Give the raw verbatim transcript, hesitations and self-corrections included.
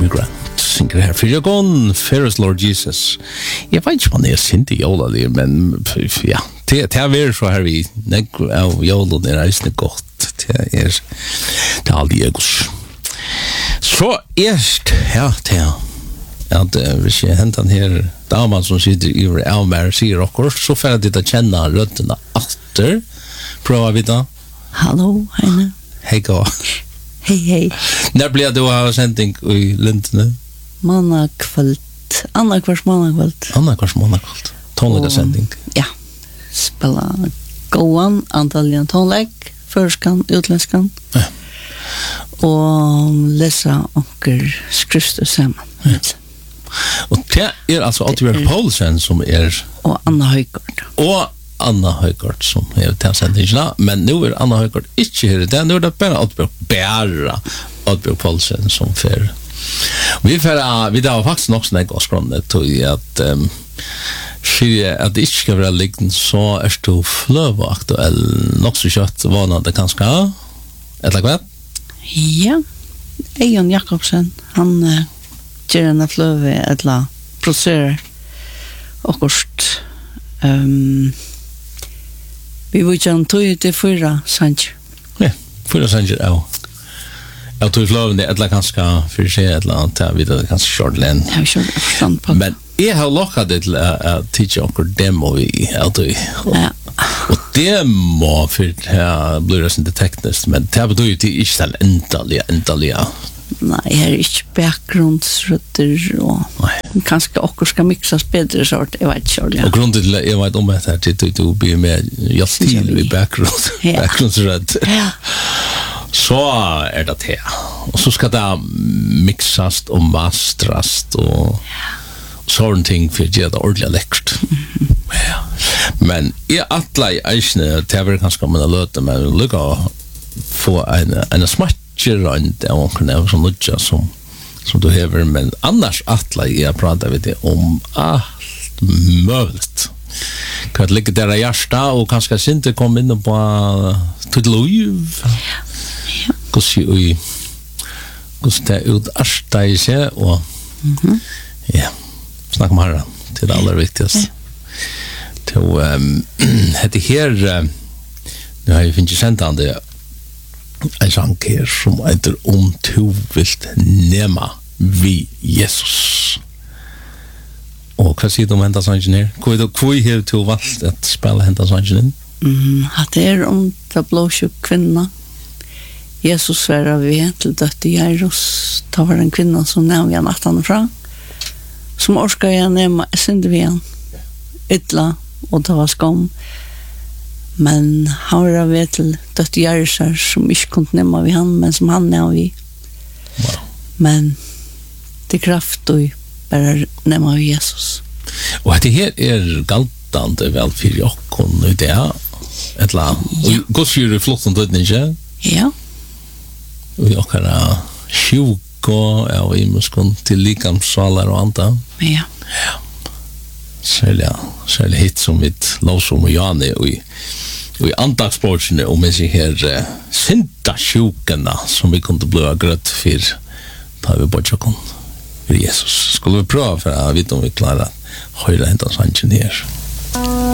Amy Grant synger her for jeg går Ferris Lord Jesus. Jeg vet ikke om det er sint i jola, men ja, det er vi så her vi nekker av jola, det er reisende godt. Det er det er aldri egos. Så erst, ja, det er at hvis jeg henter den her damen som sitter i Elmer sier okkur, så får jeg ditt å kjenne røttene atter. Prøv vi da. Hallo, Heine. Hei, gå. Hei, hei. Når blir du av sending i Lintene? Mannakvalt. Annakvars mannakvalt. Annakvars mannakvalt. Tonlega sending. Ja. Spela gåan, antalligen tonlegg, førskan, utlenskan. Ja. Og lesa onker skrifter sammen. Ja. Og det er altså Oddbjørg Poulsen som er og Anna Høygård og Anna Høygård som er til sendingene, men nå er Anna Høygård ikke her i det, nå er det bare Oddbjørg bare Oddbjørg Poulsen som fer. Vi fer, vi da faktisk nok sånn jeg også skrånnet til at um, for at det ikke skal være liggende så er det fløv og aktuell nok så kjøtt vana det kanskje eller hva? Ja, Egon Jakobsen han uh, gjør en fløve etla produserer akkurat um, vi vil ikke tog til fyra sanger. Ja, fyra sanger ja. Jeg tog fløven det etla kanskje for seg etla til vi det kanskje kjørtlen. Jeg har kjørt forstand på det. Men jeg har lokket det til å tidsje akkurat demo i Eltøy. Ja. Og demo for det blir det ikke teknisk, men det betyr jo til ikke til endelige, endelige. Nei, jeg er ikke bakgrunnsrøtter og Nei. Kanskje akkurat skal mixas bedre sort, jeg vet ikke. Ja. Og grunnen til at jeg vet om dette til at du blir med hjelp til i bakgrunns, ja. bakgrunnsrøtt. Ja. Så er det det. Og så skal det mixas og mastras og sånne ting for det er det ordentlig lekkert. Mm-hmm. Ja. Men jeg atler i eisene til å kanskje med å løte, men lykke å få en, en smatt rand av omkring av sånn nødja som, som du hever, men annars atler jeg prater vi det om alt muligt. Hva ligger der av hjertet, og kanskje Sinte kom inn på Tudloiv. Ja. Hvordan vi hvordan det ut arsta i seg, og Mhm. ja, snakk om herren til det aller viktigste. Til um, hette her uh, nu har jeg finnet sendt han det en sang her som heter Om du vilt nema vi Jesus. Og hva sier du om hentas sangen her? Hvor har du valgt at spille hentas sangen inn? Mm, at det er om det blåsjuk kvinna. Jesus var vi til døtt i Jairus. Det var en kvinna som nevn vi han attan fra. Som orska jeg nema sinde vi han. Ytla, og det var skam. Men han var vi til døtt i Jairus som ikke kunne nema vi han, men som han nevn vi. Wow. Men det kraft og bare nema vi Jesus. Og dette her er galtande vel for jokken i det, etla, og godt sier du flott om døden, ikke? Ja. Og jokker er sjuk og ja, og i muskon til likamsalar og anta. Ja. Ja. Særlig, særlig hit som mitt lovsom og Jani og i, og i andagsbordsene om jeg sier her uh, synda sjukene som vi kunne bli grøtt for da vi bort jokken for Jesus. Skulle vi prøve for å vite om vi klarer å høre hentas hansen her.